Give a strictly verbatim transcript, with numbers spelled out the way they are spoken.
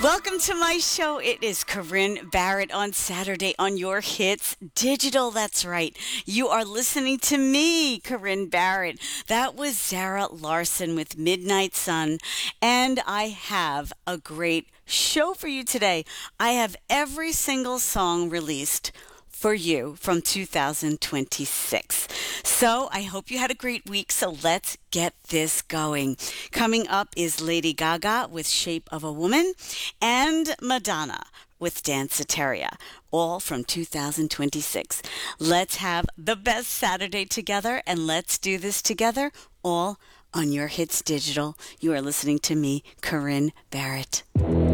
Welcome to my show. It is Corinne Barrett on Saturday on Your Hits Digital. That's right. You are listening to me, Corinne Barrett. That was Zara Larson with Midnight Sun. And I have a great show for you today. I have every single song released for you from two thousand twenty-six. So I hope you had a great week. So let's get this going. Coming up is Lady Gaga with Shape of a Woman and Madonna with Danceteria, all from two thousand twenty-six. Let's have the best Saturday together, and let's do this together, all on Your Hits Digital. You are listening to me, Corinne Barrett.